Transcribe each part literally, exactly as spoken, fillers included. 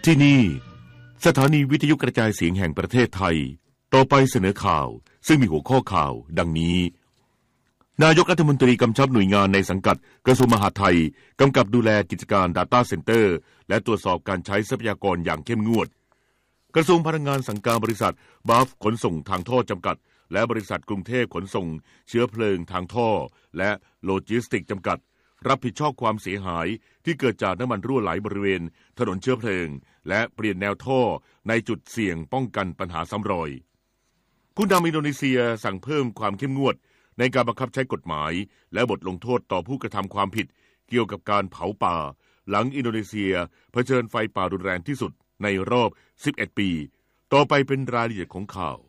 ที่นี่สถานีวิทยุกระจายเสียงแห่งประเทศไทยต่อไปเสนอข่าวซึ่งมีหัวข้อข่าวดังนี้นายกรัฐมนตรีกำชับหน่วยงานในสังกัดกระทรวงมหาดไทยกำกับดูแลกิจการ Data Center และตรวจสอบการใช้ทรัพยากรอย่างเข้มงวดกระทรวงพลังงานสั่งการบริษัทบาฟขนส่งทางท่อจำกัดและบริษัทกรุงเทพขนส่งเชื้อเพลิงทางท่อและโลจิสติกส์จำกัดรับผิดชอบความเสียหายที่เกิดจากน้ำมันรั่วไหลบริเวณถนนเชื้อเพลิงและเปลี่ยนแนวท่อในจุดเสี่ยงป้องกันปัญหาซ้ำรอยผู้นำอินโดนีเซียสั่งเพิ่มความเข้มงวดในการบังคับใช้กฎหมายและบทลงโทษต่อผู้กระทำความผิดเกี่ยวกับการเผาป่าหลังอินโดนีเซียเผชิญไฟป่ารุนแรงที่สุดในรอบสิบเอ็ดปีต่อไปเป็นรายละเอียดของข่า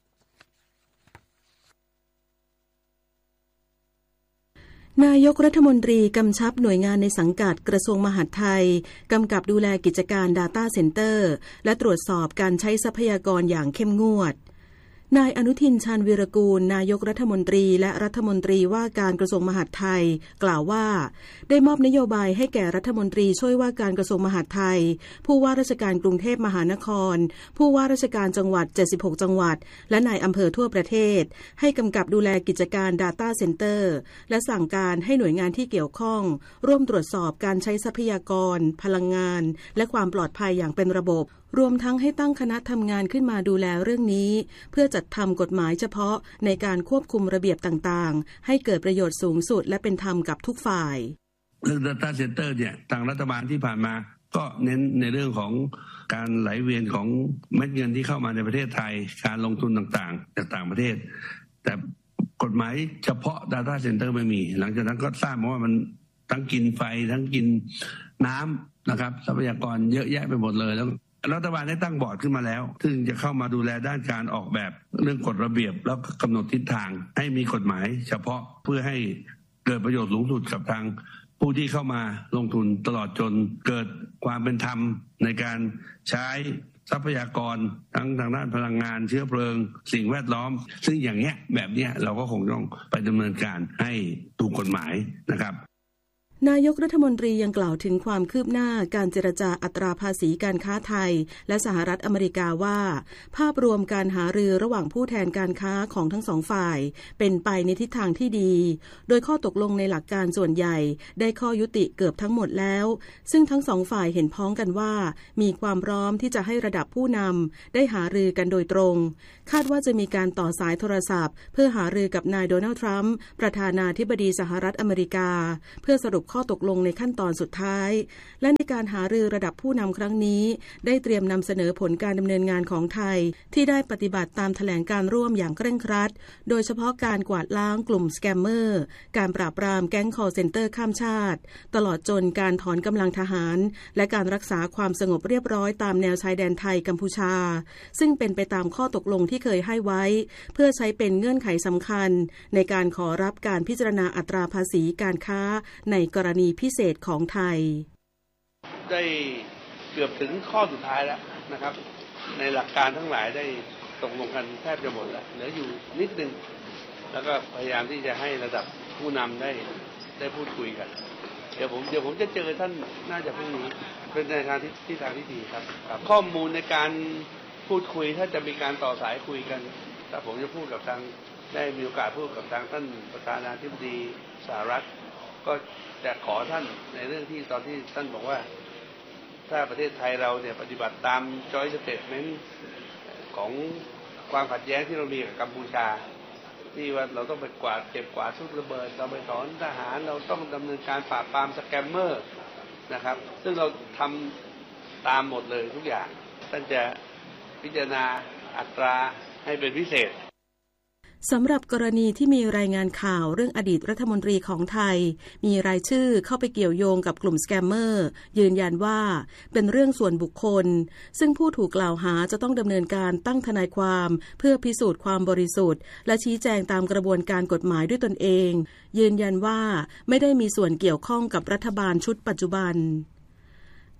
วนายกรัฐมนตรีกำชับหน่วยงานในสังกัดกระทรวงมหาดไทยกำกับดูแลกิจการ Data Center และตรวจสอบการใช้ทรัพยากรอย่างเข้มงวดนายอนุทินชาญวีรกูลนายกรัฐมนตรีและรัฐมนตรีว่าการกระทรวงมหาดไทยกล่าวว่าได้มอบนโยบายให้แก่รัฐมนตรีช่วยว่าการกระทรวงมหาดไทยผู้ว่าราชการกรุงเทพมหานครผู้ว่าราชการจังหวัดเจ็ดสิบหกจังหวัดและนายอำเภอทั่วประเทศให้กำกับดูแลกิจการ Data Center และสั่งการให้หน่วยงานที่เกี่ยวข้องร่วมตรวจสอบการใช้ทรัพยากรพลังงานและความปลอดภัยอย่างเป็นระบบรวมทั้งให้ตั้งคณะทำงานขึ้นมาดูแลเรื่องนี้เพื่อจัดทำกฎหมายเฉพาะในการควบคุมระเบียบต่างๆให้เกิดประโยชน์สูงสุดและเป็นธรรมกับทุกฝ่ายเรื่อง Data Center เนี่ยทางรัฐบาลที่ผ่านมาก็เน้นในเรื่องของการไหลเวียนของเม็ดเงินที่เข้ามาในประเทศไทยการลงทุนต่างๆจากต่างประเทศแต่กฎหมายเฉพาะ Data Center ไม่มีหลังจากนั้นก็ทราบมาว่ามันทั้งกินไฟทั้งกินน้ำนะครับทรัพยากรเยอะแยะไปหมดเลยแล้วรัฐบาลได้ตั้งบอร์ดขึ้นมาแล้วซึ่งจะเข้ามาดูแลด้านการออกแบบเรื่องกฎระเบียบแล้วกำหนดทิศทางให้มีกฎหมายเฉพาะเพื่อให้เกิดประโยชน์สูงสุดกับทางผู้ที่เข้ามาลงทุนตลอดจนเกิดความเป็นธรรมในการใช้ทรัพยากรทั้งทางด้านพลังงานเชื้อเพลิงสิ่งแวดล้อมซึ่งอย่างเงี้ยแบบเนี้ยเราก็คงต้องไปดำเนินการให้ถูกกฎหมายนะครับนายกรัฐมนตรียังกล่าวถึงความคืบหน้าการเจรจาอัตราภาษีการค้าไทยและสหรัฐอเมริกาว่าภาพรวมการหารือระหว่างผู้แทนการค้าของทั้งสองฝ่ายเป็นไปในทิศทางที่ดีโดยข้อตกลงในหลักการส่วนใหญ่ได้ข้อยุติเกือบทั้งหมดแล้วซึ่งทั้งสองฝ่ายเห็นพ้องกันว่ามีความพร้อมที่จะให้ระดับผู้นำได้หารือกันโดยตรงคาดว่าจะมีการต่อสายโทรศัพท์เพื่อหารือกับนายโดนัลด์ทรัมป์ประธานาธิบดีสหรัฐอเมริกาเพื่อสรุปข้อตกลงในขั้นตอนสุดท้ายและในการหารือระดับผู้นำครั้งนี้ได้เตรียมนำเสนอผลการดำเนินงานของไทยที่ได้ปฏิบัติตามแถลงการร่วมอย่างเคร่งครัดโดยเฉพาะการกวาดล้างกลุ่มสแกมเมอร์การปราบปรามแก๊งคอลเซ็นเตอร์ข้ามชาติตลอดจนการถอนกำลังทหารและการรักษาความสงบเรียบร้อยตามแนวชายแดนไทยกัมพูชาซึ่งเป็นไปตามข้อตกลงที่เคยให้ไว้เพื่อใช้เป็นเงื่อนไขสำคัญในการขอรับการพิจารณาอัตราภาษีการค้าในกรณีพิเศษของไทยได้เกือบถึงข้อสุดท้ายแล้วนะครับในหลักการทั้งหลายได้ตกลงกันแทบจะหมดแล้วเหลืออยู่นิดนึงแล้วก็พยายามที่จะให้ระดับผู้นำได้ได้พูดคุยกันเดี๋ยวผมเดี๋ยวผมจะเจอท่านน่าจะพรุ่งนี้เป็นในทางที่ที่ทางที่ดีครับครับข้อมูลในการพูดคุยถ้าจะมีการต่อสายคุยกันถ้าผมจะพูดกับทางได้มีโอกาสพูดกับทางท่านประธานาธิบดีสหรัฐก็จะขอท่านในเรื่องที่ตอนที่ท่านบอกว่าถ้าประเทศไทยเราเนี่ยปฏิบัติตาม Joint Statement ของความขัดแย้งที่เรามีกับกัมพูชาที่ว่าเราต้องไปกวาดเก็บกวาดทุกระเบิดเราไปถอนทหารเราต้องดำเนินการปราบปรามสแกมเมอร์นะครับซึ่งเราทำตามหมดเลยทุกอย่างท่านจะพิจารณาอัตราให้เป็นพิเศษสำหรับกรณีที่มีรายงานข่าวเรื่องอดีตรัฐมนตรีของไทยมีรายชื่อเข้าไปเกี่ยวโยงกับกลุ่มสแกมเมอร์ยืนยันว่าเป็นเรื่องส่วนบุคคลซึ่งผู้ถูกกล่าวหาจะต้องดำเนินการตั้งทนายความเพื่อพิสูจน์ความบริสุทธิ์และชี้แจงตามกระบวนการกฎหมายด้วยตนเองยืนยันว่าไม่ได้มีส่วนเกี่ยวข้องกับรัฐบาลชุดปัจจุบัน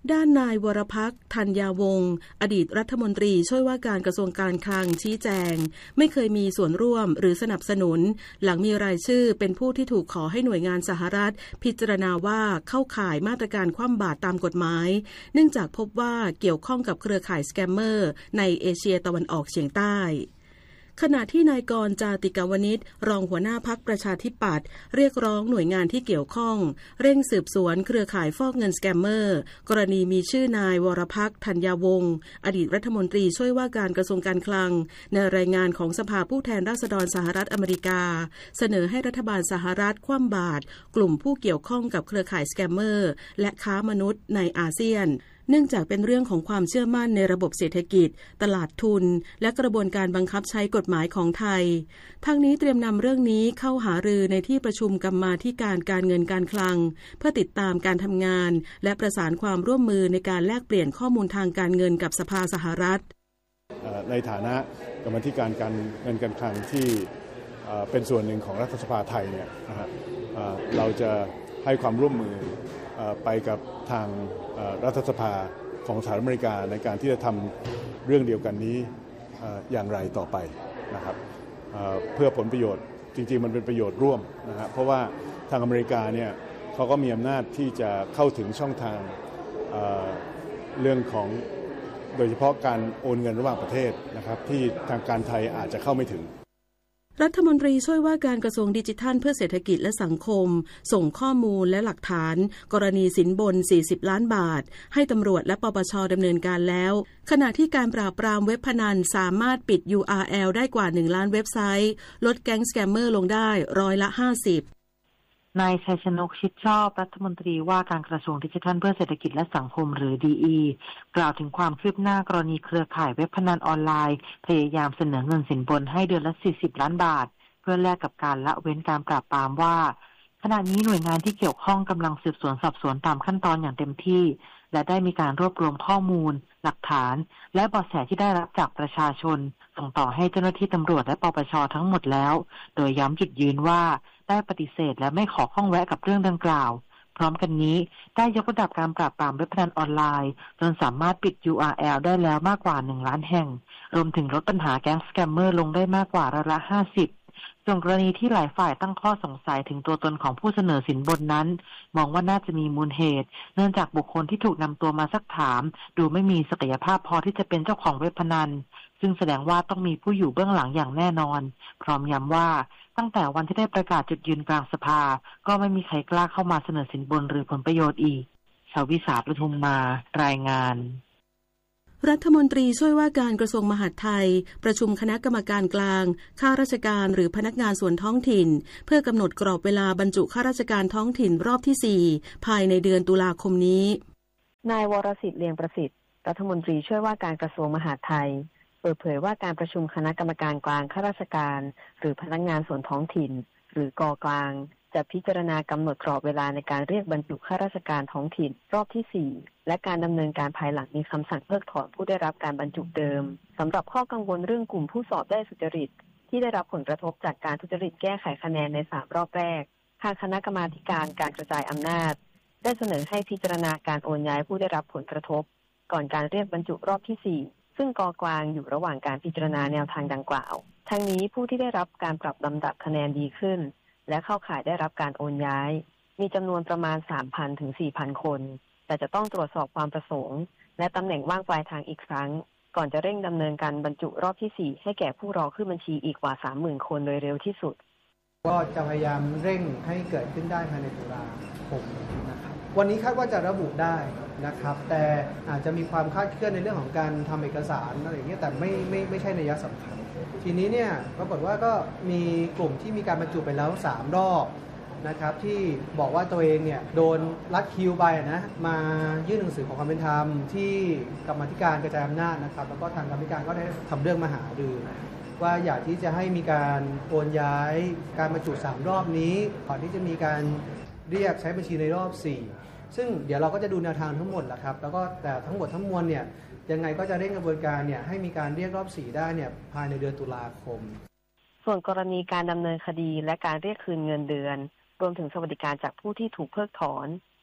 ด้านนายวรพักษ์ธัญญาวงศ์อดีตรัฐมนตรีช่วยว่าการกระทรวงการคลังชี้แจงไม่เคยมีส่วนร่วมหรือสนับสนุนหลังมีรายชื่อเป็นผู้ที่ถูกขอให้หน่วยงานสหรัฐพิจารณาว่าเข้าข่ายมาตรการคว่ำบาตรตามกฎหมายเนื่องจากพบว่าเกี่ยวข้องกับเครือข่ายสแกมเมอร์ในเอเชียตะวันออกเฉียงใต้ขณะที่นายกรณ์ จาติกาวนิชรองหัวหน้าพรรคประชาธิปัตย์เรียกร้องหน่วยงานที่เกี่ยวข้องเร่งสืบสวนเครือข่ายฟอกเงินสแกมเมอร์กรณีมีชื่อนายวรพักษ์ธัญญาวงศ์อดีตรัฐมนตรีช่วยว่าการกระทรวงการคลังในรายงานของสภาผู้แทนราษฎรสหรัฐอเมริกาเสนอให้รัฐบาลสหรัฐคว่ำบาตรกลุ่มผู้เกี่ยวข้องกับเครือข่ายสแกมเมอร์และค้ามนุษย์ในอาเซียนเนื่องจากเป็นเรื่องของความเชื่อมั่นในระบบเศรษฐกิจตลาดทุนและกระบวนการบังคับใช้กฎหมายของไทยทางนี้เตรียมนำเรื่องนี้เข้าหารือในที่ประชุมกรรมาธิการการเงินการคลังเพื่อติดตามการทำงานและประสานความร่วมมือในการแลกเปลี่ยนข้อมูลทางการเงินกับสภาสหรัฐในฐานะกรรมาธิการการเงินการคลังที่เป็นส่วนหนึ่งของรัฐสภาไทยเนี่ยเราจะให้ความร่วมมือไปกับทางรัฐสภาของสหรัฐอเมริกาในการที่จะทำเรื่องเดียวกันนี้อย่างไรต่อไปนะครับเพื่อผลประโยชน์จริงๆมันเป็นประโยชน์ร่วมนะฮะเพราะว่าทางอเมริกาเนี่ยเขาก็มีอำนาจที่จะเข้าถึงช่องทางเรื่องของโดยเฉพาะการโอนเงินระหว่างประเทศนะครับที่ทางการไทยอาจจะเข้าไม่ถึงรัฐมนตรีช่วยว่าการกระทรวงดิจิทัลเพื่อเศรษฐกิจและสังคมส่งข้อมูลและหลักฐานกรณีสินบนสี่สิบล้านบาทให้ตำรวจและปปช.ดำเนินการแล้วขณะที่การปราบปรามเว็บพนันสามารถปิด ยู อาร์ แอล ได้กว่าหนึ่งล้านเว็บไซต์ลดแก๊งสแกมเมอร์ลงได้ร้อยละห้าสิบนายชัยชนกชิดชอบรัฐมนตรีว่าการกระทรวงดิจิทัลเพื่อเศรษฐกิจและสังคมหรือ ดี อี กล่าวถึงความคืบหน้ากรณีเครือข่ายเว็บพนันออนไลน์พยายามเสนอเงินสินบนให้เดือนละสี่สิบล้านบาทเพื่อแลกกับการละเว้นการปราบปรามว่าขณะนี้หน่วยงานที่เกี่ยวข้องกำลังสืบสวนสอบสวนตามขั้นตอนอย่างเต็มที่และได้มีการรวบรวมข้อมูลหลักฐานและเบาะแสที่ได้รับจากประชาชนส่งต่อให้เจ้าหน้าที่ตำรวจและปปช.ทั้งหมดแล้วโดยย้ำจุดยืนว่าได้ปฏิเสธและไม่ขอข้องแวะกับเรื่องดังกล่าวพร้อมกันนี้ได้ยกระดับการปราบปรามเว็บพนันออนไลน์จนสามารถปิด ยู อาร์ แอล ได้แล้วมากกว่าหนึ่งล้านแห่งรวมถึงลดปัญหาแก๊งสแกมเมอร์ลงได้มากกว่าร้อยละห้าสิบส่วนกรณีที่หลายฝ่ายตั้งข้อสงสัยถึงตัวตนของผู้เสนอสินบนนั้นมองว่าน่าจะมีมูลเหตุเนื่องจากบุคคลที่ถูกนำตัวมาซักถามดูไม่มีศักยภาพพอที่จะเป็นเจ้าของเว็บพนันซึ่งแสดงว่าต้องมีผู้อยู่เบื้องหลังอย่างแน่นอนพร้อมย้ำว่าตั้งแต่วันที่ได้ประกาศจุดยืนกลางสภาก็ไม่มีใครกล้าเข้ามาเสนอสินบนหรือผลประโยชน์อีกชาวิสาปทุมมารายงานรัฐมนตรีช่วยว่าการกระทรวงมหาดไทยประชุมคณะกรรมการกลางข้าราชการหรือพนักงานส่วนท้องถิ่นเพื่อกำหนดกรอบเวลาบรรจุข้าราชการท้องถิ่นรอบที่สี่ภายในเดือนตุลาคมนี้นายวรสิทธิ์เลียงประสิทธิ์รัฐมนตรีช่วยว่าการกระทรวงมหาดไทยเปิดเผยว่าการประชุมคณะกรรมการกลางข้าราชการหรือพนักงานส่วนท้องถิ่นหรือกกลางจะพิจารณากำหนดกรอบเวลาในการเรียกบรรจุข้าราชการท้องถิ่นรอบที่สี่และการดำเนินการภายหลังมีคำสั่งเพิกถอนผู้ได้รับการบรรจุเดิมสำหรับข้อกังวลเรื่องกลุ่มผู้สอบได้สุจริตที่ได้รับผลกระทบจากการทุจริตแก้ไขคะแนนในสามรอบแรกทางคณะกรรมาการการกระจายอำนาจได้เสนอให้พิจารณาการโอนย้ายผู้ได้รับผลกระทบก่อนการเรียกบรรจุรอบที่สี่ซึ่งกกลางอยู่ระหว่างการพิจารณาแนวทางดังกล่าวทั้งนี้ผู้ที่ได้รับการปรับลำดับคะแนนดีขึ้นและเข้าข่ายได้รับการโอนย้ายมีจำนวนประมาณ สามพัน ถึง สี่พัน คนแต่จะต้องตรวจสอบความประสงค์และตำแหน่งว่างปลายทางอีกครั้งก่อนจะเร่งดำเนินการบรรจุรอบที่สี่ให้แก่ผู้รอขึ้นบัญชีอีกกว่า สามหมื่น คนโดยเร็วที่สุดก็จะพยายามเร่งให้เกิดขึ้นได้ภายในตุลาคมนะครับวันนี้คาดว่าจะระบุได้นะครับแต่อาจจะมีความคลาดเคลื่อนในเรื่องของการทำเอกสารอะไรอย่างเงี้ยแต่ไม่ไม่ไม่ใช่นัยสำคัญทีนี้เนี่ยปรากฏว่าก็มีกลุ่มที่มีการบรรจุไปแล้วสามรอบนะครับที่บอกว่าตัวเองเนี่ยโดนลัดคิวไปนะมายื่นหนังสือขอความเป็นธรรมที่กรรมาธิการกระจายอำนาจนะครับแล้วก็ทางกรรมาธิการก็ได้ทำเรื่องมาหารือว่าอยากที่จะให้มีการโอนย้ายการบรรจุสามรอบนี้ก่อนที่จะมีการเรียกใช้บัญชีในรอบสี่ซึ่งเดี๋ยวเราก็จะดูแนวทางทั้งหมดแหละครับแล้วก็แต่ทั้งหมดทั้งมวลเนี่ยยังไงก็จะเร่งกระบวนการเนี่ยให้มีการเรียกรอบสี่ได้เนี่ยภายในเดือนตุลาคมส่วนกรณีการดำเนินคดีและการเรียกคืนเงินเดือนรวมถึงสวัสดิการจากผู้ที่ถูกเพิกถอน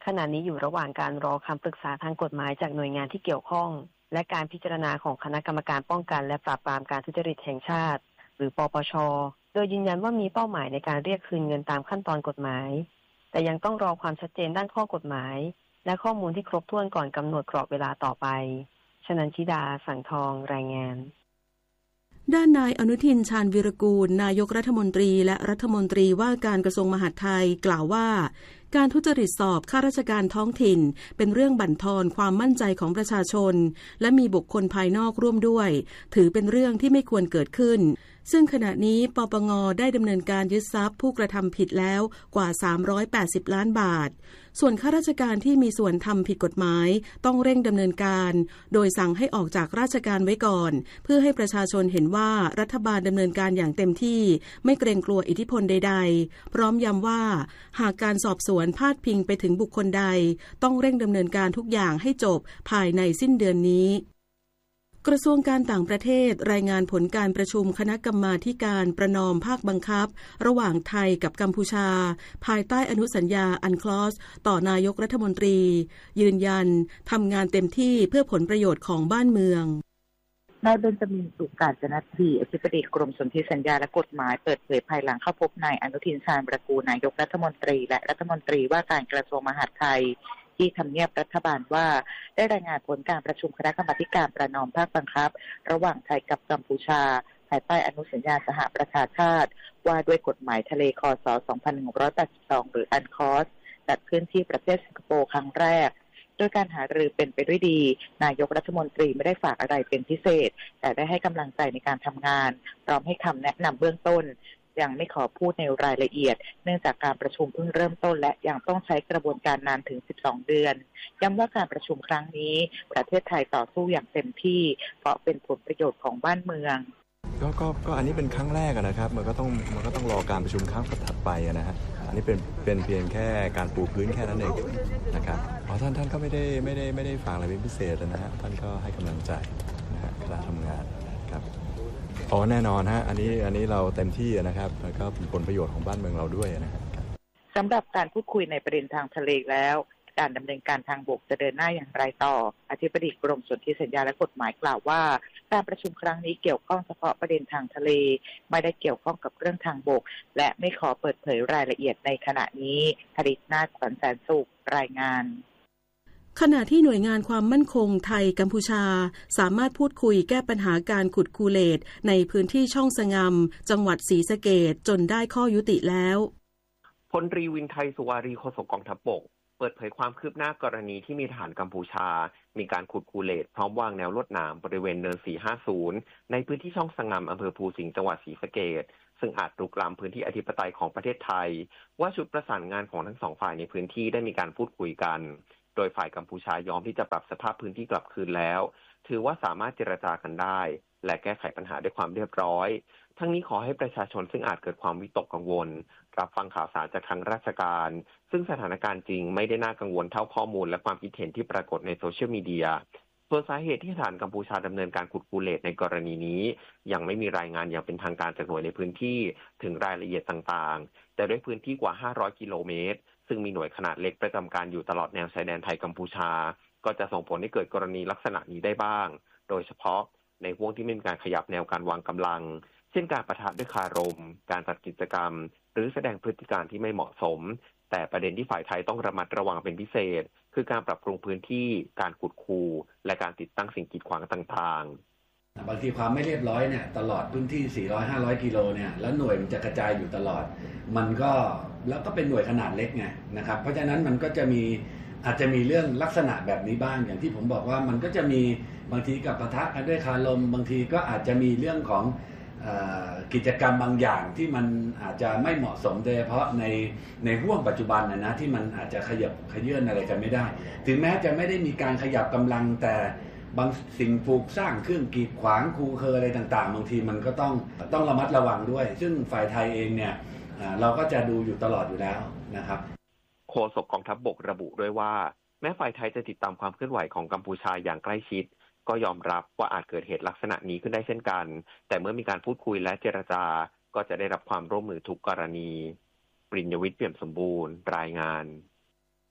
ขณะนี้อยู่ระหว่างการรอคำปรึกษาทางกฎหมายจากหน่วยงานที่เกี่ยวข้องและการพิจารณาของคณะกรรมการป้องกันและปราบปรามการทุจริตแห่งชาติหรือปปช.โดยยืนยันว่ามีเป้าหมายในการเรียกคืนเงินตามขั้นตอนกฎหมายแต่ยังต้องรอความชัดเจนด้านข้อกฎหมายและข้อมูลที่ครบถ้วนก่อนกำหนดกรอบเวลาต่อไปชนันชิดาสังทองรายงานด้านนายอนุทินชาญวีรกูลนายกรัฐมนตรีและรัฐมนตรีว่าการกระทรวงมหาดไทยกล่าวว่าการทุจริตสอบข้าราชการท้องถิ่นเป็นเรื่องบั่นทอนความมั่นใจของประชาชนและมีบุคคลภายนอกร่วมด้วยถือเป็นเรื่องที่ไม่ควรเกิดขึ้นซึ่งขณะนี้ปปง.ได้ดำเนินการยึดทรัพย์ผู้กระทำผิดแล้วกว่าสามร้อยแปดสิบล้านบาทส่วนข้าราชการที่มีส่วนทำผิดกฎหมายต้องเร่งดำเนินการโดยสั่งให้ออกจากราชการไว้ก่อนเพื่อให้ประชาชนเห็นว่ารัฐบาลดำเนินการอย่างเต็มที่ไม่เกรงกลัวอิทธิพลใดๆพร้อมย้ำว่าหากการสอบสวนพาดพิงไปถึงบุคคลใดต้องเร่งดำเนินการทุกอย่างให้จบภายในสิ้นเดือนนี้กระทรวงการต่างประเทศรายงานผลการประชุมคณะกรรมาธิการประนอมภาคบังคับระหว่างไทยกับกัมพูชาภายใต้อนุสัญญาอันคลอสต่อนายกรัฐมนตรียืนยันทำงานเต็มที่เพื่อผลประโยชน์ของบ้านเมืองนายเบนจามิน สุกาญจนทีอธิบดีกรมสนธิสัญญาและกฎหมายเปิดเผยภายหลังเข้าพบนายอนุทินชาญวีรกูลนายกรัฐมนตรีและรัฐมนตรีว่าการกระทรวงมหาดไทยที่ทำเนียบรัฐบาลว่าได้รายงานผลการประชุมคณะกรรมาธิการประนอมภาคบังคับระหว่างไทยกับกัมพูชาภายใต้อนุสัญญาสหประชาชาติว่าด้วยกฎหมายทะเลคศสองพันหนึ่งร้อยแปดสิบสองหรืออันคอสจัดขึ้นที่ประเทศสิงคโปร์ครั้งแรกโดยการหารือเป็นไปด้วยดีนายกรัฐมนตรีไม่ได้ฝากอะไรเป็นพิเศษแต่ได้ให้กำลังใจในการทำงานพร้อมให้คำแนะนำเบื้องต้นยังไม่ขอพูดในรายละเอียดเนื่องจากการประชุมเพิ่งเริ่มต้นและยังต้องใช้กระบวนการนานถึงสิบสองเดือนย้ำว่าการประชุมครั้งนี้ประเทศไทยต่อสู้อย่างเต็มที่เพราะเป็นผลประโยชน์ของบ้านเมืองก็ก็ก็อันนี้เป็นครั้งแรกนะครับมันก็ต้องมันก็ต้องรอการประชุมครั้งถัดไปนะฮะอันนี้เป็นเป็นเพียงแค่การปูพื้นแค่นั้นเองนะครับอ๋อท่านท่านก็ไม่ได้ไม่ได้ไม่ได้ฝากอะไรเป็นพิเศษนะฮะท่านก็ให้กำลังใจนะฮะคณะทำงานครับอ๋อแน่นอนฮะอันนี้อันนี้เราเต็มที่นะครับแล้วก็เป็นผลประโยชน์ของบ้านเมืองเราด้วยนะครับสำหรับการพูดคุยในประเด็นทางทะเลแล้วการดำเนินการทางบกจะเดินหน้าอย่างไรต่ออธิบดีกรมสนธิสัญญาและกฎหมายกล่าวว่าการประชุมครั้งนี้เกี่ยวข้องเฉพาะประเด็นทางทะเลไม่ได้เกี่ยวข้องกับเรื่องทางบกและไม่ขอเปิดเผยรายละเอียดในขณะนี้ธริตนาถ ขวัญแสนสุขรายงานขณะที่หน่วยงานความมั่นคงไทยกัมพูชาสามารถพูดคุยแก้ปัญหาการขุดคูเลตในพื้นที่ช่องสงมจังหวัดศรีสะเกษจนได้ข้อยุติแล้วพลตรีวินไทยสุวารีโฆษกกองทัพบกเปิดเผยความคืบหน้ากรณีที่มีทหารกัมพูชามีการขุดคูเลตพร้อมวางแนวลวดหนามบริเวณเนินสี่ห้าศูนย์ในพื้นที่ช่องสงมอำเภอภูสิงห์จังหวัดศรีสะเกษซึ่งอาจรุกล้ำพื้นที่อธิปไตยของประเทศไทยว่าชุดประสานงานของทั้งสองฝ่ายในพื้นที่ได้มีการพูดคุยกันโดยฝ่ายกัมพูชายอมที่จะปรับสภาพพื้นที่กลับคืนแล้วถือว่าสามารถเจรจากันได้และแก้ไขปัญหาด้วยความเรียบร้อยทั้งนี้ขอให้ประชาชนซึ่งอาจเกิดความวิตกกังวลรับฟังข่าวสารจากทางราชการซึ่งสถานการณ์จริงไม่ได้น่ากังวลเท่าข้อมูลและความคิดเห็นที่ปรากฏในโซเชียลมีเดียส่วนสาเหตุที่ทหารกัมพูชาดำเนินการขุดคูเลตในกรณีนี้ยังไม่มีรายงานอย่างเป็นทางการจากหน่วยในพื้นที่ถึงรายละเอียดต่างๆแต่ด้วยพื้นที่กว่าห้าร้อยกิโลเมตรซึ่งมีหน่วยขนาดเล็กประจำการอยู่ตลอดแนวชายแดนไทยกัมพูชาก็จะส่งผลให้เกิดกรณีลักษณะนี้ได้บ้างโดยเฉพาะในห่วงที่มีการขยับแนวการวางกำลังเช่นการปะทะด้วยคารมการจัดกิจกรรมหรือแสดงพฤติการที่ไม่เหมาะสมแต่ประเด็นที่ฝ่ายไทยต้องระมัดระวังเป็นพิเศษคือการปรับปรุงพื้นที่การขุดคูและการติดตั้งสิ่งกีดขวางต่างๆบางทีความไม่เรียบร้อยเนี่ยตลอดพื้นที่สี่ร้อย ห้าร้อยกิโลเนี่ยแล้วหน่วยมันจะกระจายอยู่ตลอดมันก็แล้วก็เป็นหน่วยขนาดเล็กไงนะครับเพราะฉะนั้นมันก็จะมีอาจจะมีเรื่องลักษณะแบบนี้บ้างอย่างที่ผมบอกว่ามันก็จะมีบางทีกับปะทะกันด้วยคารมบางทีก็อาจจะมีเรื่องของกิจกรรมบางอย่างที่มันอาจจะไม่เหมาะสมโดยเฉพาะในในห่วงปัจจุบันนะนะที่มันอาจจะขยับขยื่นอะไรกันไม่ได้ถึงแม้จะไม่ได้มีการขยับกำลังแต่บางสิ่งปลูกสร้างเครื่องกีดขวางคูเคออะไรต่างๆบางทีมันก็ต้องต้องระมัดระวังด้วยซึ่งฝ่ายไทยเองเนี่ยเราก็จะดูอยู่ตลอดอยู่แล้วนะครับโฆษกกองทัพบกระบุด้วยว่าแม้ฝ่ายไทยจะติดตามความเคลื่อนไหวของกัมพูชาอย่างใกล้ชิดก็ยอมรับว่าอาจเกิดเหตุลักษณะนี้ขึ้นได้เช่นกันแต่เมื่อมีการพูดคุยและเจรจาก็จะได้รับความร่วมมือทุกกรณีปริญญวิทย์เปี่ยมสมบูรณ์รายงาน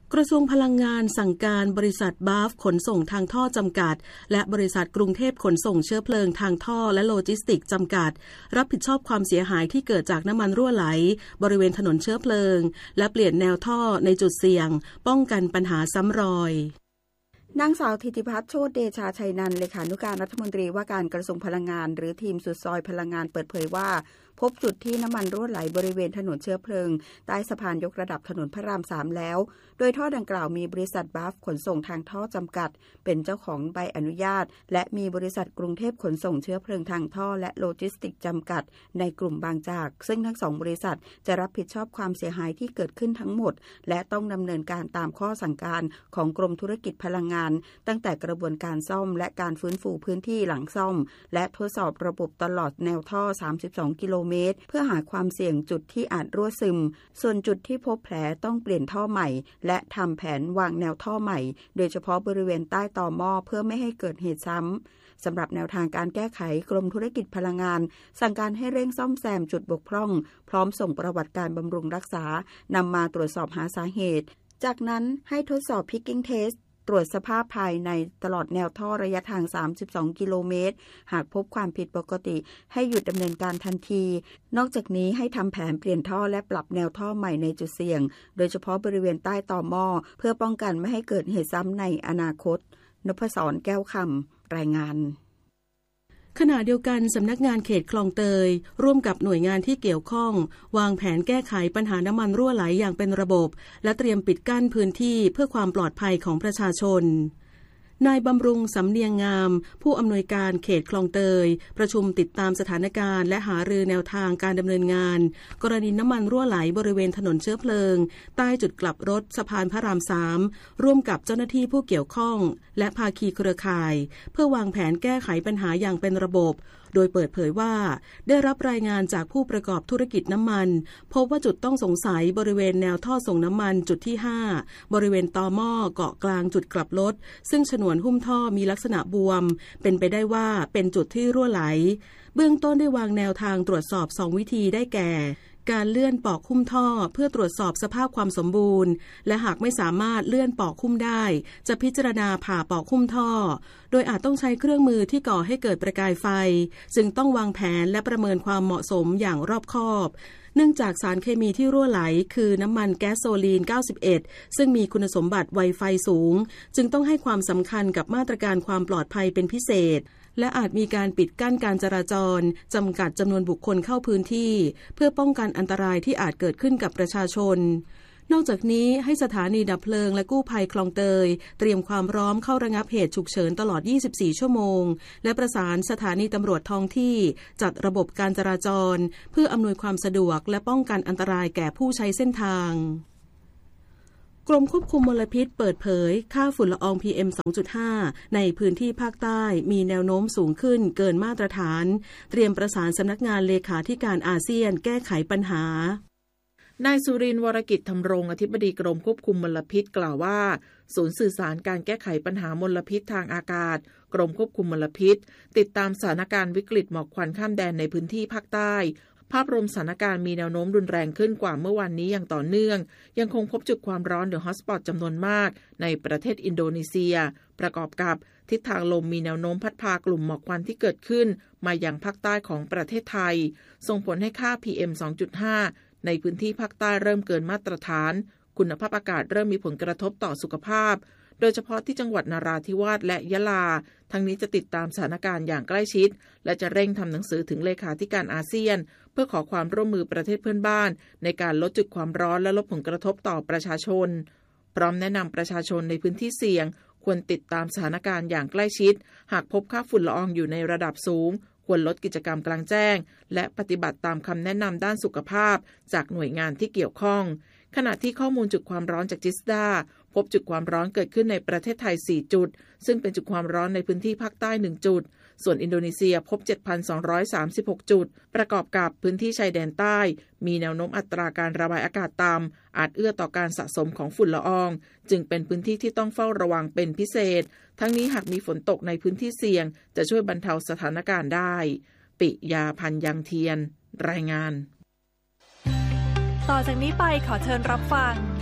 กระทรวงพลังงานสั่งการบริษัทบาฟขนส่งทางท่อจำกัดและบริษัทกรุงเทพขนส่งเชื้อเพลิงทางท่อและโลจิสติกส์จำกัดรับผิดชอบความเสียหายที่เกิดจากน้ำมันรั่วไหลบริเวณถนนเชื้อเพลิงและเปลี่ยนแนวท่อในจุดเสี่ยงป้องกันปัญหาซ้ำรอยนางสาวธิติพัฒน์โชติเดชาชัยนันท์เลขานุการรัฐมนตรีว่าการกระทรวงพลังงานหรือทีมสุดซอยพลังงานเปิดเผยว่าพบจุดที่น้ำมันรั่วไหลบริเวณถนนเชื้อเพลิงใต้สะพานยกระดับถนนพระรามสามแล้วโดยท่อดังกล่าวมีบริษัทบาฟขนส่งทางท่อจำกัดเป็นเจ้าของใบอนุญาตและมีบริษัทกรุงเทพขนส่งเชื้อเพลิงทางท่อและโลจิสติกส์จำกัดในกลุ่มบางจากซึ่งทั้งสองบริษัทจะรับผิดชอบความเสียหายที่เกิดขึ้นทั้งหมดและต้องดำเนินการตามข้อสั่งการของกรมธุรกิจพลังงานตั้งแต่กระบวนการซ่อมและการฟื้นฟูพื้นที่หลังซ่อมและทดสอบระบบตลอดแนวท่อสามสิบสองกิโลเมตรเพื่อหาความเสี่ยงจุดที่อาจรั่วซึมส่วนจุดที่พบแผลต้องเปลี่ยนท่อใหม่และทำแผนวางแนวท่อใหม่โดยเฉพาะบริเวณใต้ต่อหม้อเพื่อไม่ให้เกิดเหตุซ้ำสำหรับแนวทางการแก้ไขกรมธุรกิจพลังงานสั่งการให้เร่งซ่อมแซมจุดบกพร่องพร้อมส่งประวัติการบำรุงรักษานำมาตรวจสอบหาสาเหตุจากนั้นให้ทดสอบ Picking Testตรวจสภาพภายในตลอดแนวท่อระยะทางสามสิบสองกิโลเมตรหากพบความผิดปกติให้หยุดดำเนินการทันทีนอกจากนี้ให้ทำแผนเปลี่ยนท่อและปรับแนวท่อใหม่ในจุดเสี่ยงโดยเฉพาะบริเวณใต้ต่อหม้อเพื่อป้องกันไม่ให้เกิดเหตุซ้ำในอนาคตนพศรแก้วคำรายงานขณะเดียวกันสำนักงานเขตคลองเตยร่วมกับหน่วยงานที่เกี่ยวข้องวางแผนแก้ไขปัญหาน้ำมันรั่วไหลอย่างเป็นระบบและเตรียมปิดกั้นพื้นที่เพื่อความปลอดภัยของประชาชนนายบำรุงสำเนียงงามผู้อำนวยการเขตคลองเตยประชุมติดตามสถานการณ์และหารือแนวทางการดำเนินงานกรณีน้ำมันรั่วไหลบริเวณถนนเชื้อเพลิงใต้จุดกลับรถสะพานพระรามสามร่วมกับเจ้าหน้าที่ผู้เกี่ยวข้องและภาคีเครือข่ายเพื่อวางแผนแก้ไขปัญหาอย่างเป็นระบบโดยเปิดเผยว่าได้รับรายงานจากผู้ประกอบธุรกิจน้ำมันพบว่าจุดต้องสงสัยบริเวณแนวท่อส่งน้ำมันจุดที่ห้าบริเวณตอหม้อเกาะกลางจุดกลับรถซึ่งฉนวนหุ้มท่อมีลักษณะบวมเป็นไปได้ว่าเป็นจุดที่รั่วไหลเบื้องต้นได้วางแนวทางตรวจสอบสองวิธีได้แก่การเลื่อนปอกหุ้มท่อเพื่อตรวจสอบสภาพความสมบูรณ์และหากไม่สามารถเลื่อนปอกหุ้มได้จะพิจารณาผ่าปอกหุ้มท่อโดยอาจต้องใช้เครื่องมือที่ก่อให้เกิดประกายไฟจึงต้องวางแผนและประเมินความเหมาะสมอย่างรอบคอบเนื่องจากสารเคมีที่รั่วไหลคือน้ำมันแก๊สโซลีนเก้าสิบเอ็ดซึ่งมีคุณสมบัติไวไฟสูงจึงต้องให้ความสำคัญกับมาตรการความปลอดภัยเป็นพิเศษและอาจมีการปิดกั้นการจราจรจำกัดจำนวนบุคคลเข้าพื้นที่เพื่อป้องกันอันตรายที่อาจเกิดขึ้นกับประชาชนนอกจากนี้ให้สถานีดับเพลิงและกู้ภัยคลองเตยเตรียมความพร้อมเข้าระงับเหตุฉุกเฉินตลอดยี่สิบสี่ชั่วโมงและประสานสถานีตำรวจท้องที่จัดระบบการจราจรเพื่ออำนวยความสะดวกและป้องกันอันตรายแก่ผู้ใช้เส้นทางกรมควบคุมมลพิษเปิดเผยค่าฝุ่นละออง พี เอ็ม สองจุดห้า ในพื้นที่ภาคใต้มีแนวโน้มสูงขึ้นเกินมาตรฐานเตรียมประสานสำนักงานเลขาธิการอาเซียนแก้ไขปัญหานายสุรินทร์วรกิจธำรงอธิบดีกรมควบคุมมลพิษกล่าวว่าศูนย์สื่อสารการแก้ไขปัญหามลพิษทางอากาศกรมควบคุมมลพิษติดตามสถานการณ์วิกฤตหมอกควันข้ามแดนในพื้นที่ภาคใต้ภาพรวมสถานการณ์มีแนวโน้มรุนแรงขึ้นกว่าเมื่อวานนี้อย่างต่อเนื่องยังคงพบจุดความร้อนหรือฮอตสปอตจำนวนมากในประเทศอินโดนีเซียประกอบกับทิศทางลมมีแนวโน้มพัดพากลุ่มหมอกควันที่เกิดขึ้นมายังภาคใต้ของประเทศไทยส่งผลให้ค่า พี เอ็ม สองจุดห้า ในพื้นที่ภาคใต้เริ่มเกินมาตรฐานคุณภาพอากาศเริ่มมีผลกระทบต่อสุขภาพโดยเฉพาะที่จังหวัดนราธิวาสและยะลาทั้งนี้จะติดตามสถานการณ์อย่างใกล้ชิดและจะเร่งทำหนังสือถึงเลขาธิการอาเซียนเพื่อขอความร่วมมือประเทศเพื่อนบ้านในการลดจุดความร้อนและลดผลกระทบต่อประชาชนพร้อมแนะนำประชาชนในพื้นที่เสี่ยงควรติดตามสถานการณ์อย่างใกล้ชิดหากพบค่าฝุ่นละอองอยู่ในระดับสูงควรลดกิจกรรมกลางแจ้งและปฏิบัติตามคำแนะนำด้านสุขภาพจากหน่วยงานที่เกี่ยวข้องขณะที่ข้อมูลจุดความร้อนจากจิสดาพบจุดความร้อนเกิดขึ้นในประเทศไทยสี่จุดซึ่งเป็นจุดความร้อนในพื้นที่ภาคใต้หนึ่งจุดส่วนอินโดนีเซียพบ เจ็ดพันสองร้อยสามสิบหก จุดประกอบกับพื้นที่ชายแดนใต้มีแนวโน้มอัตราการระบายอากาศต่ำอาจเอื้อต่อการสะสมของฝุ่นละอองจึงเป็นพื้นที่ที่ต้องเฝ้าระวังเป็นพิเศษทั้งนี้หากมีฝนตกในพื้นที่เสี่ยงจะช่วยบรรเทาสถานการณ์ได้ปิยาพันธ์ยังเทียนรายงานต่อจากนี้ไปขอเชิญรับฟัง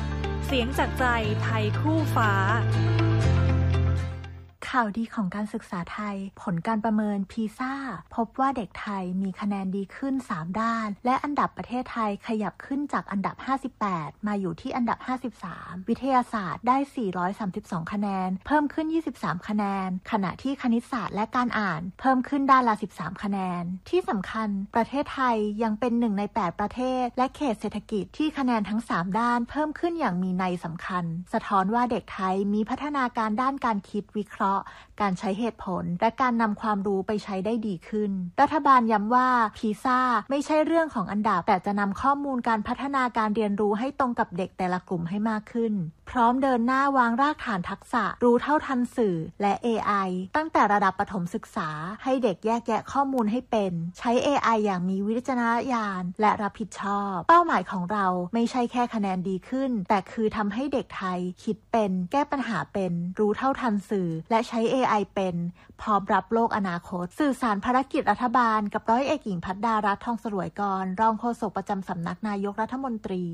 เสียงจากใจไทยคู่ฟ้าข่าวดีของการศึกษาไทยผลการประเมินพีซ่าพบว่าเด็กไทยมีคะแนนดีขึ้นสามด้านและอันดับประเทศไทยขยับขึ้นจากอันดับห้าสิบแปดมาอยู่ที่อันดับห้าสิบสามวิทยาศาสตร์ได้สี่ร้อยสามสิบสองคะแนนเพิ่มขึ้นยี่สิบสามคะแนนขณะที่คณิตศาสตร์และการอ่านเพิ่มขึ้นด้านละสิบสามคะแนนที่สำคัญประเทศไทยยังเป็นหนึ่งในแปดประเทศและเขตเศรษฐกิจที่คะแนนทั้งสามด้านเพิ่มขึ้นอย่างมีนัยสำคัญสะท้อนว่าเด็กไทยมีพัฒนาการด้านการคิดวิเคราะห์การใช้เหตุผลและการนำความรู้ไปใช้ได้ดีขึ้นรัฐบาลย้ำว่าพีซ่าไม่ใช่เรื่องของอันดับแต่จะนำข้อมูลการพัฒนาการเรียนรู้ให้ตรงกับเด็กแต่ละกลุ่มให้มากขึ้นพร้อมเดินหน้าวางรากฐานทักษะรู้เท่าทันสื่อและ เอ ไอ ตั้งแต่ระดับประถมศึกษาให้เด็กแยกแยะข้อมูลให้เป็นใช้ เอ ไอ อย่างมีวิจารณญาณและรับผิดชอบเป้าหมายของเราไม่ใช่แค่คะแนนดีขึ้นแต่คือทำให้เด็กไทยคิดเป็นแก้ปัญหาเป็นรู้เท่าทันสื่อและใช้ เอ ไอ เป็นพร้อมรับโลกอนาคตสื่อสารภารกิจรัฐบาลกับร้อยเอกหญิงพัฒดารัตน์ทองสรวยกรรองโฆษกประจำสำนักนายกรัฐมนตรี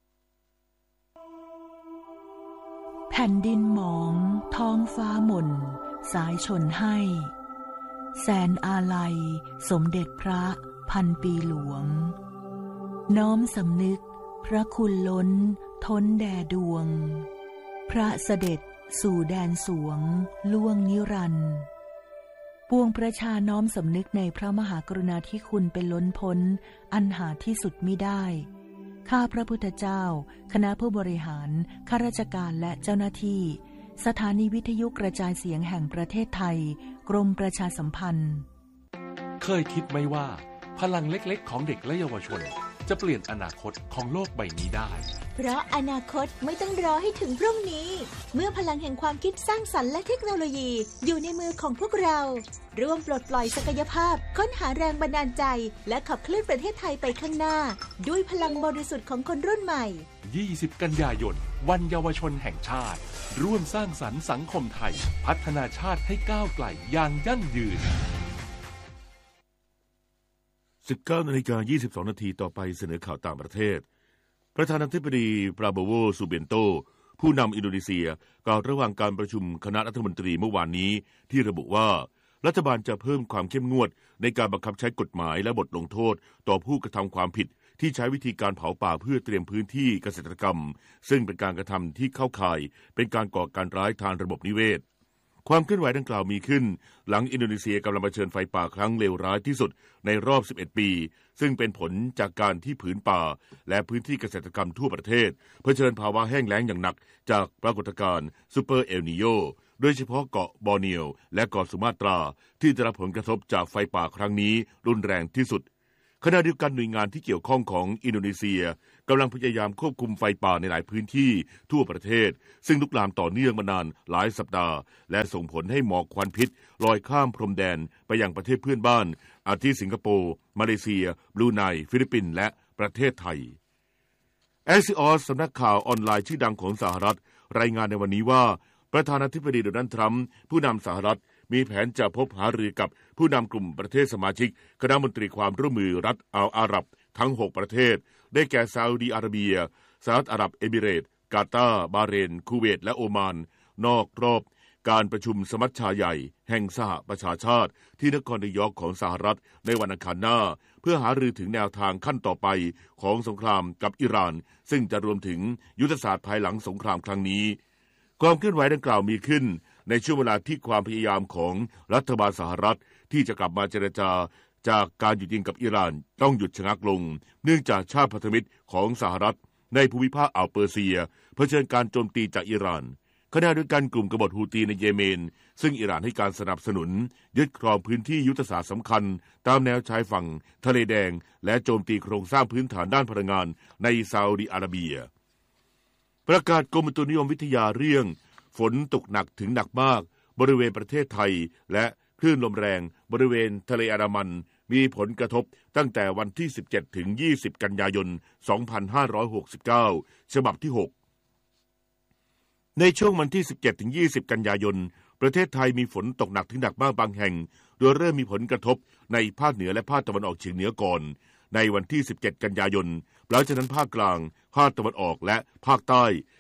แผ่นดินหมองท้องฟ้าหม่นสายชนให้แสนอาลัยสมเด็จพระพันปีหลวงน้อมสำนึกพระคุณล้นท้นแด่ดวงพระเสด็จสู่แดนสวงล่วงนิรันดร์ปวงประชาน้อมสำนึกในพระมหากรุณาธิคุณเป็นล้นพ้นอันหาที่สุดมิได้ข้าพระพุทธเจ้าคณะผู้บริหารข้าราชการและเจ้าหน้าที่สถานีวิทยุกระจายเสียงแห่งประเทศไทยกรมประชาสัมพันธ์เคยคิดไหมว่าพลังเล็กๆของเด็กและเยาวชนจะเปลี่ยนอนาคตของโลกใบนี้ได้เพราะอนาคตไม่ต้องรอให้ถึงพรุ่งนี้เมื่อพลังแห่งความคิดสร้างสรรค์และเทคโนโลยีอยู่ในมือของพวกเราร่วมปลดปล่อยศักยภาพค้นหาแรงบันดาลใจและขับเคลื่อนประเทศไทยไปข้างหน้าด้วยพลังบริสุทธิ์ของคนรุ่นใหม่ยี่สิบกันยายนวันเยาวชนแห่งชาติร่วมสร้างสรรค์สังคมไทยพัฒนาชาติให้ก้าวไกลอย่างยั่งยืนสิบเก้านาฬิกายี่สิบสองนาทีต่อไปเสนอข่าวต่างประเทศประธานาธิบดีปราโบโวซูเบนโตผู้นำอินโดนีเซียกล่าวระหว่างการประชุมคณะรัฐมนตรีเมื่อวานนี้ที่ระบุว่ารัฐบาลจะเพิ่มความเข้มงวดในการบังคับใช้กฎหมายและบทลงโทษต่อผู้กระทำความผิดที่ใช้วิธีการเผาป่าเพื่อเตรียมพื้นที่เกษตรกรรมซึ่งเป็นการกระทำที่เข้าข่ายเป็นการก่อการร้ายทางระบบนิเวศความเคลื่อนไหวดังกล่าวมีขึ้นหลังอินโดนีเซียกำลังเผชิญไฟป่าครั้งเลวร้ายที่สุดในรอบสิบเอ็ดปีซึ่งเป็นผลจากการที่ผืนป่าและพื้นที่เกษตรกรรมทั่วประเทศเผชิญภาวะแห้งแล้งอย่างหนักจากปรากฏการณ์ซูเปอร์เอลนีโญโดยเฉพาะเกาะบอร์เนียวและเกาะสุมาตราที่ได้รับผลกระทบจากไฟป่าครั้งนี้รุนแรงที่สุดขณะเดียวกันหน่วยงานที่เกี่ยวข้องของอินโดนีเซียกำลังพยายามควบคุมไฟป่าในหลายพื้นที่ทั่วประเทศซึ่งลุกลามต่อเนื่องมานานหลายสัปดาห์และส่งผลให้หมอกควันพิษลอยข้ามพรมแดนไปยังประเทศเพื่อนบ้านอาทิสิงคโปร์มาเลเซียบรูไนฟิลิปปินส์และประเทศไทยเอซิออสสำนักข่าวออนไลน์ชื่อดังของสหรัฐรายงานในวันนี้ว่าประธานาธิบดีโดนัลด์ทรัมป์ผู้นำสหรัฐมีแผนจะพบหารือกับผู้นำกลุ่มประเทศสมาชิกคณะมนตรีความร่วมมือรัฐอัลอาหรับทั้งหกประเทศได้แก่ซาอุดีอาระเบียสหรัฐอาหรับเอมิเรตส์กาตาร์บาห์เรนคูเวตและโอมานนอกรอบการประชุมสมัชชาใหญ่แห่งสหประชาชาติที่นครนิวยอร์กของสหรัฐในวันอังคารหน้าเพื่อหารือถึงแนวทางขั้นต่อไปของสงครามกับอิหร่านซึ่งจะรวมถึงยุทธศาสตร์ภายหลังสงครามครั้งนี้ความเคลื่อนไหวดังกล่าวมีขึ้นในช่วงเวลาที่ความพยายามของรัฐบาลสหรัฐที่จะกลับมาเจรจาจากการหยุดยิงกับอิหร่านต้องหยุดชะงักลงเนื่องจากชาติพันธมิตรของสหรัฐในภูมิภาคอ่าวเปอร์เซียเผชิญการโจมตีจากอิหร่านขณะเดียวกันกลุ่มกบฏฮูตีในเยเมนซึ่งอิหร่านให้การสนับสนุนยึดครองพื้นที่ยุทธศาสตร์สำคัญตามแนวชายฝั่งทะเลแดงและโจมตีโครงสร้างพื้นฐานด้านพลังงานในซาอุดิอาระเบียประกาศกรมอุตุนิยมวิทยาเรื่องฝนตกหนักถึงหนักมากบริเวณประเทศไทยและคลื่นลมแรงบริเวณทะเลอันดามันมีผลกระทบตั้งแต่วันที่สิบเจ็ดถึงยี่สิบกันยายนสองพันห้าร้อยหกสิบเก้าฉบับที่หกในช่วงวันที่สิบเจ็ดถึงยี่สิบกันยายนประเทศไทยมีฝนตกหนักถึงหนักมากบางแห่งโดยเริ่มมีผลกระทบในภาคเหนือและภาคตะวันออกเฉียงเหนือก่อนในวันที่สิบเจ็ดกันยายนหลังจากนั้นภาคกลางภาคตะวันออกและภาคใต้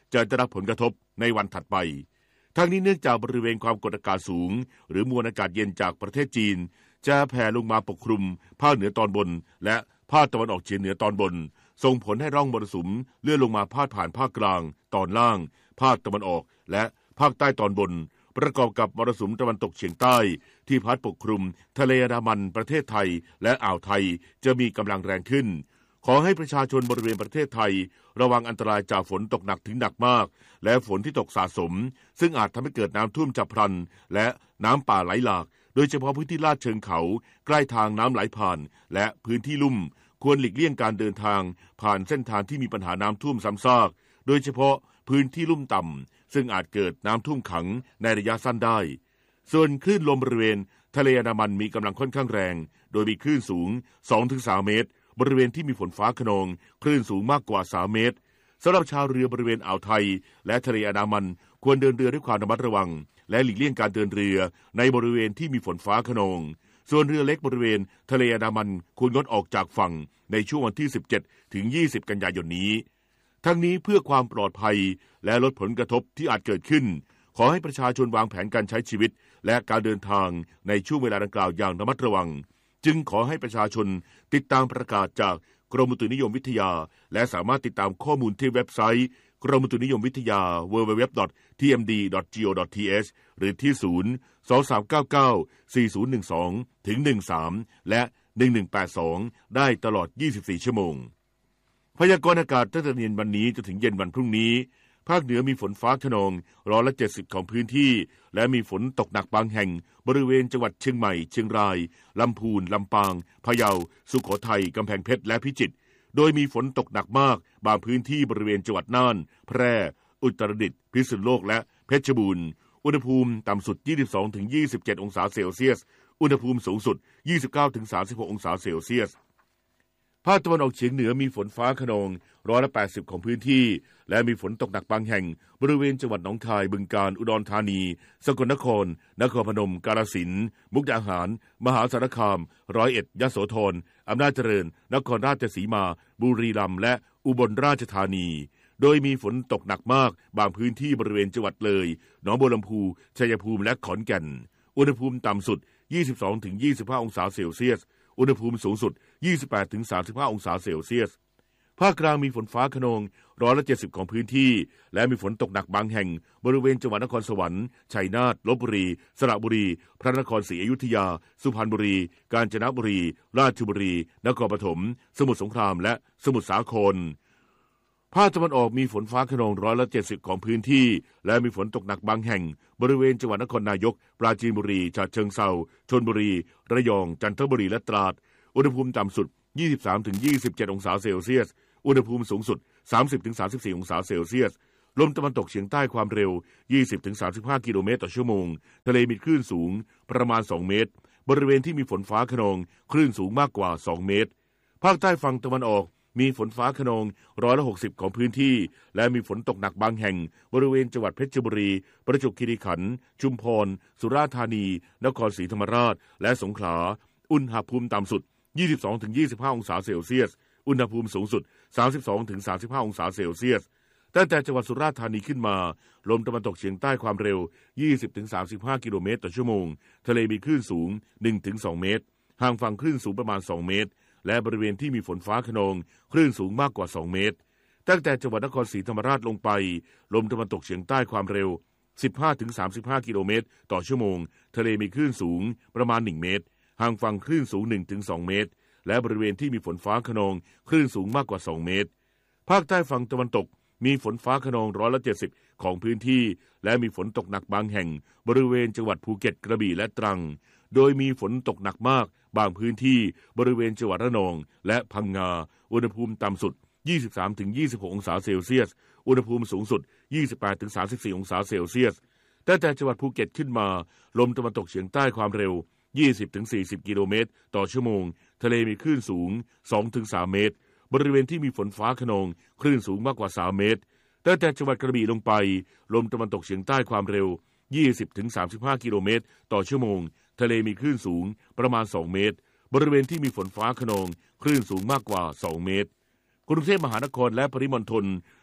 จะได้รับผลกระทบในวันถัดไปทั้งนี้เนื่องจากบริเวณความกดอากาศสูงหรือมวลอากาศเย็นจากประเทศจีนจะแผ่ลงมาปกคลุมภาคเหนือตอนบนและภาคตะวันออกเฉียงเหนือตอนบนส่งผลให้ร่องมรสุมเลื่อนลงมาพาดผ่านภาคกลางตอนล่างภาคตะวันออกและภาคใต้ตอนบนประกอบกับมรสุมตะวันตกเฉียงใต้ที่พัดปกคลุมทะเลอันดามันประเทศไทยและอ่าวไทยจะมีกำลังแรงขึ้นขอให้ประชาชนบริเวณประเทศไทยระวังอันตรายจากฝนตกหนักถึงหนักมากและฝนที่ตกสะสมซึ่งอาจทำให้เกิดน้ำท่วมฉับพลันและน้ำป่าไหลหลากโดยเฉพาะพื้นที่ลาดเชิงเขาใกล้ทางน้ำไหลผ่านและพื้นที่ลุ่มควรหลีกเลี่ยงการเดินทางผ่านเส้นทางที่มีปัญหาน้ำท่วมซ้ำซากโดยเฉพาะพื้นที่ลุ่มต่ำซึ่งอาจเกิดน้ำท่วมขังในระยะสั้นได้ส่วนคลื่นลมบริเวณทะเลอันดามันมีกำลังค่อนข้างแรงโดยมีคลื่นสูง สองถึงสาม เมตรบริเวณที่มีฝนฟ้าคะนองคลื่นสูงมากกว่าสามเมตรสำหรับชาวเรือบริเวณอ่าวไทยและทะเลอันดามันควรเดินเรือด้วยความระมัดระวังและหลีกเลี่ยงการเดินเรือในบริเวณที่มีฝนฟ้าคะนองส่วนเรือเล็กบริเวณทะเลอันดามันควรงดออกจากฝั่งในช่วงวันที่สิบเจ็ดถึงยี่สิบกันยายนนี้ทั้งนี้เพื่อความปลอดภัยและลดผลกระทบที่อาจเกิดขึ้นขอให้ประชาชนวางแผนการใช้ชีวิตและการเดินทางในช่วงเวลาดังกล่าวอย่างระมัดระวังจึงขอให้ประชาชนติดตามประกาศจากกรมอุตุนิยมวิทยาและสามารถติดตามข้อมูลที่เว็บไซต์กรมอุตุนิยมวิทยา ดับเบิลยู ดับเบิลยู ดับเบิลยู ดอท ที เอ็ม ดี ดอท จี โอ ดอท ที เอช หรือที่ศูนย์ สอง สาม เก้า เก้า สี่ ศูนย์ หนึ่ง สอง ถึง หนึ่ง สาม และหนึ่ง หนึ่ง แปด สองได้ตลอดยี่สิบสี่ชั่วโมงพยากรณ์อากาศตั้งแต่เย็นวันนี้จนถึงเย็นวันพรุ่งนี้ภาคเหนือมีฝนฟ้าคะนองร้อยละเจ็ดสิบของพื้นที่และมีฝนตกหนักบางแห่งบริเวณจังหวัดเชียงใหม่เชียงรายลำพูนลำปางพะเยาสุโขทัยกำแพงเพชรและพิจิตรโดยมีฝนตกหนักมากบางพื้นที่บริเวณจังหวัดน่านแพร่อุตรดิตถ์พิษณุโลกและเพชรบูรณ์อุณหภูมิต่ำสุด ยี่สิบสองถึงยี่สิบเจ็ด องศาเซลเซียสอุณหภูมิสูงสุด ยี่สิบเก้าถึงสามสิบหก องศาเซลเซียสภาคตะวันออกเฉียงเหนือมีฝนฟ้าคะนองร้อยละแปดสิบของพื้นที่และมีฝนตกหนักบางแห่งบริเวณจังหวัดหนองคายบึงกาฬอุดรธานีสกลนครนครพนมกาฬสินธุ์มุกดาหารมหาสารคามร้อยเอ็ดยโสธรอำนาจเจริญนครราชสีมาบุรีรัมย์และอุบลราชธานีโดยมีฝนตกหนักมากบางพื้นที่บริเวณจังหวัดเลยหนองบัวลำพูชัยภูมิและขอนแก่นอุณหภูมิต่ำสุด ยี่สิบสองถึงยี่สิบห้า องศาเซลเซียสอุณหภูมิสูงสุด ยี่สิบแปดถึงสามสิบห้า องศาเซลเซียสภาคกลางมีฝนฟ้าคะนองร้อยละเจ็ดสิบของพื้นที่และมีฝนตกหนักบางแห่งบริเวณจังหวัดนครสวรรค์ชัยนาทลพบุรีสระบุรีพระนครศรีอยุธยาสุพรรณบุรีกาญจนบุรีราชบุรีนครปฐมสมุทรสงครามและสมุทรสาครภาคตะวันออกมีฝนฟ้าคะนองร้อยละเจ็ดสิบของพื้นที่และมีฝนตกหนักบางแห่งบริเวณจังหวัดนครนายกปราจีนบุรีฉะเชิงเทราชลบุรีระยองจันทบุรีและตราดอุณหภูมิต่ำสุด ยี่สิบสามถึงยี่สิบเจ็ด องศาเซลเซียสอุณหภูมิสูงสุด สามสิบถึงสามสิบสี่ องศาเซลเซียสลมตะวันตกเฉียงใต้ความเร็ว ยี่สิบถึงสามสิบห้า กิโลเมตรต่อชั่วโมงทะเลมีคลื่นสูงประมาณสองเมตรบริเวณที่มีฝนฟ้าคะนองคลื่นสูงมากกว่าสองเมตรภาคใต้ฝั่งตะวันออกมีฝนฟ้าคะนองร้อยละหกสิบของพื้นที่และมีฝนตกหนักบางแห่งบริเวณจังหวัดเพชรบุรีประจวบคีรีขันธ์ชุมพรสุราษฎร์ธานีนครศรีธรรมราชและสงขลาอุณหภูมิต่ำสุด ยี่สิบสองถึงยี่สิบห้า องศาเซลเซียสอุณหภูมิสูงสุด สามสิบสองถึงสามสิบห้า องศาเซลเซียสตั้งแต่จังหวัดสุราษฎร์ธานีขึ้นมาลมตะวันตกเฉียงใต้ความเร็ว ยี่สิบถึงสามสิบห้า กิโลเมตรต่อชั่วโมงทะเลมีคลื่นสูง หนึ่งถึงสอง เมตรห่างฝั่งคลื่นสูงประมาณสองเมตรและบริเวณที่มีฝนฟ้าคะนองคลื่นสูงมากกว่าสองเมตรตั้งแต่จังหวัดนครศรีธรรมราชลงไปลมตะวันตกเฉียงใต้ความเร็ว สิบห้าถึงสามสิบห้า กิโลเมตรต่อชั่วโมงทะเลมีคลื่นสูงประมาณหนึ่งเมตรห่างฝั่งคลื่นสูง หนึ่งถึงสอง เมตรและบริเวณที่มีฝนฟ้าคะนองคลื่นสูงมากกว่าสองเมตรภาคใต้ฝั่งตะวันตกมีฝนฟ้าคะนองร้อยละเจ็ดสิบของพื้นที่และมีฝนตกหนักบางแห่งบริเวณจังหวัดภูเก็ตกระบี่และตรังโดยมีฝนตกหนักมากบางพื้นที่บริเวณจังหวัดระนองและพังงาอุณหภูมิต่ำสุด ยี่สิบสามถึงยี่สิบหก องศาเซลเซียสอุณหภูมิสูงสุด ยี่สิบแปดถึงสามสิบสี่ องศาเซลเซียสตั้งแต่จังหวัดภูเก็ตขึ้นมาลมตะวันตกเฉียงใต้ความเร็ว ยี่สิบถึงสี่สิบ กิโลเมตรต่อชั่วโมงทะเลมีคลื่นสูง สองถึงสาม เมตรบริเวณที่มีฝนฟ้าคะนองคลื่นสูงมากกว่าสามเมตรตั้งแต่จังหวัดกระบี่ลงไปลมตะวันตกเฉียงใต้ความเร็ว ยี่สิบถึงสามสิบห้า กิโลเมตรต่อชั่วโมงทะเลมีคลื่นสูงประมาณสองเมตรบริเวณที่มีฝนฟ้าคะนองคลื่นสูงมากกว่าสองเมตรกรุงเทพมหานครและปริมณฑล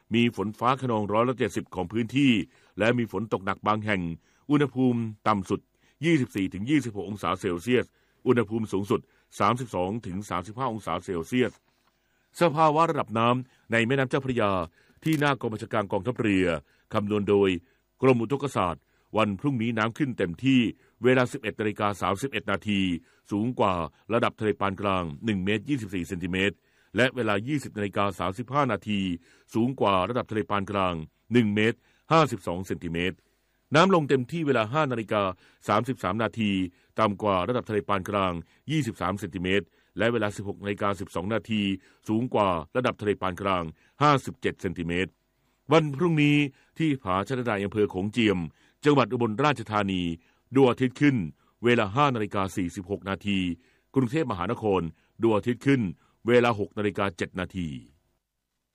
มีฝนฟ้าคะนองร้อยละเจ็ดสิบของพื้นที่และมีฝนตกหนักบางแห่งอุณหภูมิต่ำสุด ยี่สิบสี่ถึงยี่สิบหก องศาเซลเซียสอุณหภูมิสูงสุด สามสิบสองถึงสามสิบห้า องศาเซลเซียสสภาวะระดับน้ำในแม่น้ำเจ้าพระยาที่หน้ากองบัญชาการกองทัพเรือคำนวณโดยกรมอุทกศาสตร์วันพรุ่งนี้น้ำขึ้นเต็มที่เวลา สิบเอ็ดนาฬิกาสามสิบเอ็ดนาทีสูงกว่าระดับทะเลปานกลางหนึ่งเมตรยี่สิบสี่เซนติเมตรและเวลา ยี่สิบนาฬิกาสามสิบห้านาทีสูงกว่าระดับทะเลปานกลางหนึ่งเมตรห้าสิบสองเซนติเมตรน้ำลงเต็มที่เวลา ห้านาฬิกาสามสิบสามนาทีต่ำกว่าระดับทะเลปานกลางยี่สิบสามเซนติเมตรและเวลา สิบหกนาฬิกาสิบสองนาทีสูงกว่าระดับทะเลปานกลางห้าสิบเจ็ดเซนติเมตรวันพรุ่งนี้ที่ผาชะนดายอำเภอโขงเจียมจังหวัดอุบลราชธานีดวงอาทิตย์ขึ้นเวลา ห้านาฬิกาสี่สิบหกนาทีกรุงเทพมหานครดวงอาทิตย์ขึ้นเวลา หกนาฬิกาเจ็ดนาที